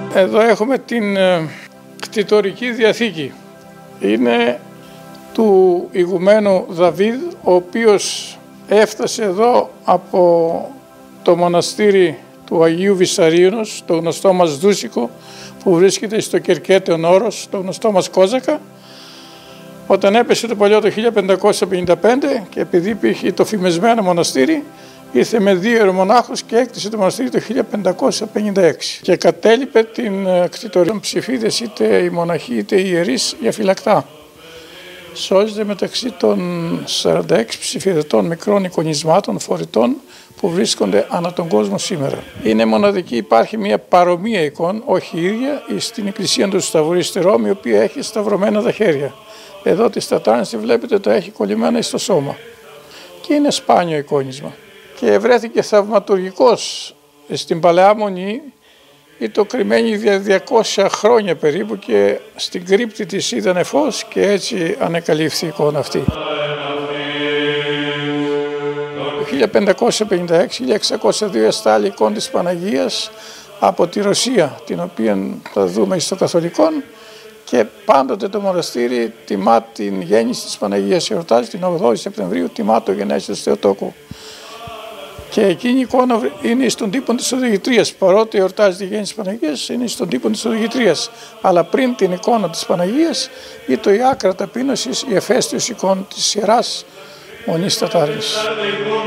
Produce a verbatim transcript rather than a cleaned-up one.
Εδώ έχουμε την κτητορική διαθήκη. Είναι του ηγουμένου Δαβίδ, ο οποίος έφτασε εδώ από το μοναστήρι του Αγίου Βυσσαρίωνος, το γνωστό μας Δούσικο, που βρίσκεται στο Κερκέτεον Όρος, το γνωστό μας Κόζακα, όταν έπεσε το παλιό το χίλια πεντακόσια πενήντα πέντε, και επειδή υπήρχε το φημεσμένο μοναστήρι, ήρθε με δύο ιερομονάχους και έκτισε το μοναστήρι το χίλια πεντακόσια πενήντα έξι και κατέλειπε την κτητορία των ψηφίδες, είτε οι μοναχοί είτε οι ιερείς, για φυλακτά. Σώζεται μεταξύ των σαράντα έξι ψηφιδετών μικρών εικονισμάτων φορητών που βρίσκονται ανά τον κόσμο σήμερα. Είναι μοναδική, υπάρχει μια παρομοία εικόνα, όχι ίδια, στην εκκλησία του Σταυρού στη Ρώμη, η οποία έχει σταυρωμένα τα χέρια. Εδώ τη στατάνιστη βλέπετε το έχει κολλημένα στο σώμα και είναι σπάνιο εικόνισμα. Και βρέθηκε θαυματουργικός στην Παλαιά Μονή, ήταν κρυμμένη για διακόσια χρόνια περίπου, και στην κρύπτη της είδανε φως και έτσι ανεκαλύφθη η εικόνα αυτή. Το χίλια πεντακόσια πενήντα έξι χίλια εξακόσια δύο εστάλει η εικόνα της Παναγίας από τη Ρωσία, την οποία θα δούμε στο Καθολικό, και πάντοτε το μοναστήρι τιμά την γέννηση της Παναγίας, εορτάζει την ογδόη Σεπτεμβρίου, τιμά το γενέσιο του Θεοτόκου. Και εκείνη η εικόνα είναι στον τύπο της οδηγητρίας. Παρότι εορτάζει τη γέννηση της Παναγίας, είναι στον τύπο της οδηγητρίας. Αλλά πριν την εικόνα της Παναγίας, ήταν η άκρα ταπείνωσης, η εφαίστειος εικόνα της Ιεράς Μονής Τατάρης.